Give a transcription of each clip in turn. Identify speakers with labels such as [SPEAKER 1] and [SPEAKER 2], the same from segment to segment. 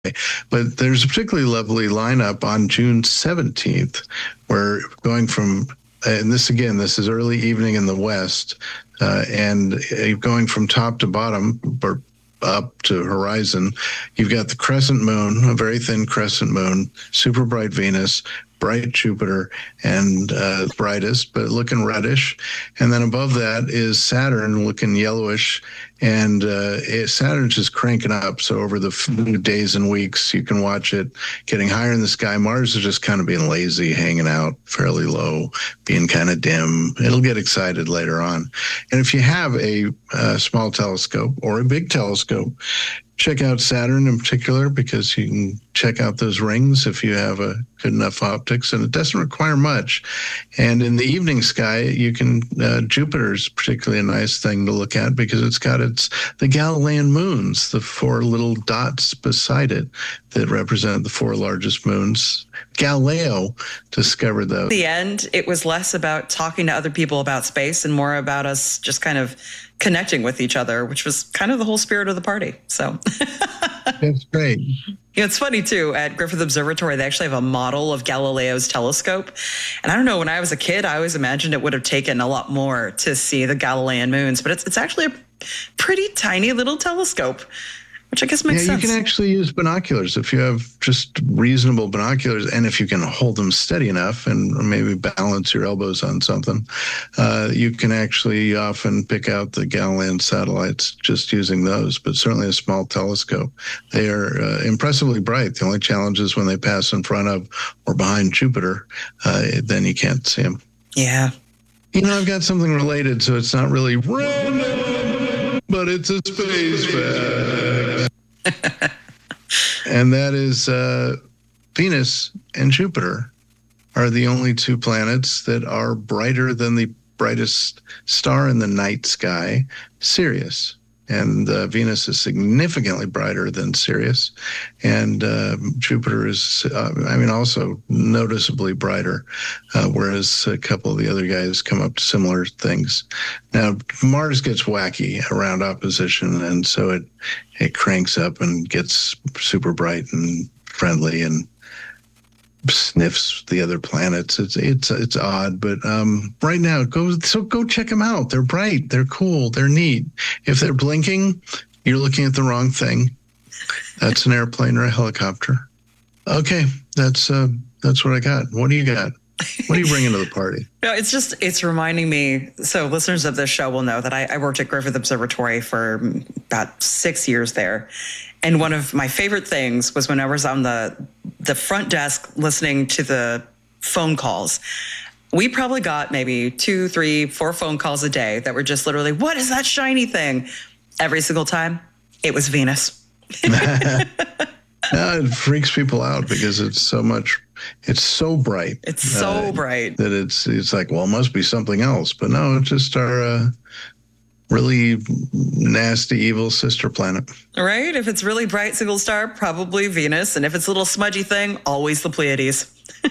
[SPEAKER 1] But there's a particularly lovely lineup on June 17th, where going from, and this is early evening in the West, and going from top to bottom, or up to horizon, you've got the crescent moon, a very thin crescent moon, super bright Venus, bright Jupiter, and brightest, but looking reddish. And then above that is Saturn, looking yellowish, and Saturn's just cranking up. So over the few days and weeks, you can watch it getting higher in the sky. Mars is just kind of being lazy, hanging out fairly low, being kind of dim. It'll get excited later on. And if you have a small telescope or a big telescope, check out Saturn in particular, because you can check out those rings if you have a good enough optics, and it doesn't require much. And in the evening sky, you can, Jupiter's particularly a nice thing to look at, because it's got the Galilean moons, the four little dots beside it that represent the four largest moons. Galileo discovered those.
[SPEAKER 2] In the end, it was less about talking to other people about space and more about us just kind of connecting with each other, which was kind of the whole spirit of the party. So
[SPEAKER 1] that's great.
[SPEAKER 2] It's funny too, at Griffith Observatory, they actually have a model of Galileo's telescope. And I don't know, when I was a kid, I always imagined it would have taken a lot more to see the Galilean moons, but it's actually a pretty tiny little telescope, which I guess makes sense.
[SPEAKER 1] You can actually use binoculars if you have just reasonable binoculars, and if you can hold them steady enough and maybe balance your elbows on something, you can actually often pick out the Galilean satellites just using those, but certainly a small telescope. They are impressively bright. The only challenge is when they pass in front of or behind Jupiter, then you can't see them.
[SPEAKER 2] Yeah.
[SPEAKER 1] I've got something related, so it's not really random, but it's a space fact. And that is Venus and Jupiter are the only two planets that are brighter than the brightest star in the night sky, Sirius. And Venus is significantly brighter than Sirius. And Jupiter is, also noticeably brighter, whereas a couple of the other guys come up to similar things. Now, Mars gets wacky around opposition, and so it cranks up and gets super bright and friendly and sniffs the other planets. It's odd, but right now, go check them out. They're bright, they're cool, they're neat. If they're blinking, you're looking at the wrong thing. That's an airplane or a helicopter. Okay, that's what I got. What do you got? What are you bringing to the party?
[SPEAKER 2] No, it's reminding me. So listeners of this show will know that I worked at Griffith Observatory for about 6 years there. And one of my favorite things was when I was on the front desk listening to the phone calls. We probably got maybe 2, 3, 4 phone calls a day that were just literally, what is that shiny thing? Every single time, it was Venus.
[SPEAKER 1] It freaks people out because it's so bright.
[SPEAKER 2] It's so bright
[SPEAKER 1] that it's like, well, it must be something else. But no, it's just our really nasty, evil sister planet.
[SPEAKER 2] Right? If it's really bright single star, probably Venus. And if it's a little smudgy thing, always the Pleiades.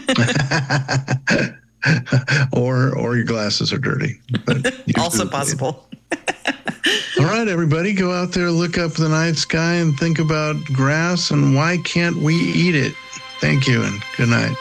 [SPEAKER 1] or your glasses are dirty. But
[SPEAKER 2] also possible.
[SPEAKER 1] All right, everybody, go out there, look up the night sky, and think about grass and why can't we eat it? Thank you, and good night.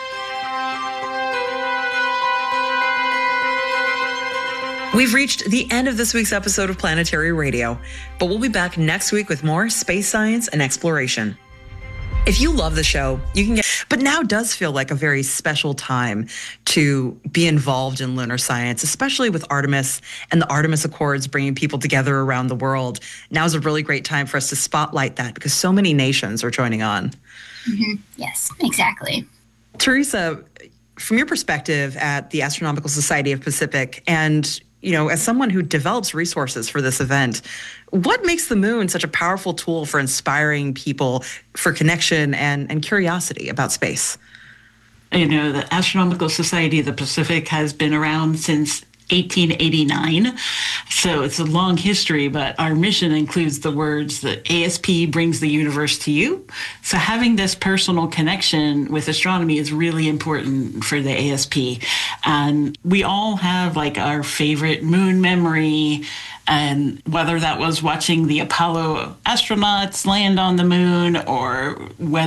[SPEAKER 2] We've reached the end of this week's episode of Planetary Radio, but we'll be back next week with more space science and exploration. If you love the show, you can but now does feel like a very special time to be involved in lunar science, especially with Artemis and the Artemis Accords bringing people together around the world. Now is a really great time for us to spotlight that because so many nations are joining on.
[SPEAKER 3] Mm-hmm. Yes, exactly.
[SPEAKER 2] Teresa, from your perspective at the Astronomical Society of Pacific and as someone who develops resources for this event, what makes the moon such a powerful tool for inspiring people for connection and curiosity about space?
[SPEAKER 4] The Astronomical Society of the Pacific has been around since 1889. So it's a long history, but our mission includes the words that ASP brings the universe to you. So having this personal connection with astronomy is really important for the ASP. And we all have our favorite moon memory, and whether that was watching the Apollo astronauts land on the moon or whether